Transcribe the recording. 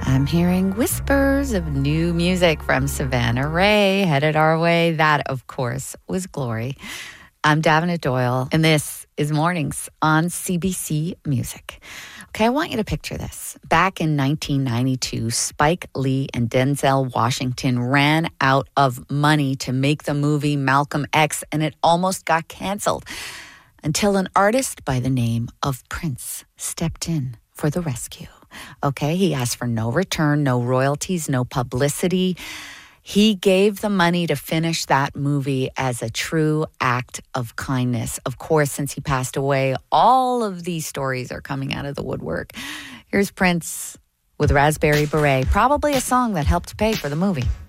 I'm hearing whispers of new music from Savannah Ray headed our way. That, of course, was Glory. I'm Davina Doyle, and this is Mornings on CBC Music. Okay, I want you to picture this. Back in 1992, Spike Lee and Denzel Washington ran out of money to make the movie Malcolm X, and it almost got canceled until an artist by the name of Prince stepped in for the rescue. Okay, he asked for no return, no royalties, no publicity. He gave the money to finish that movie as a true act of kindness. Of course, since he passed away, all of these stories are coming out of the woodwork. Here's Prince with Raspberry Beret, probably a song that helped pay for the movie.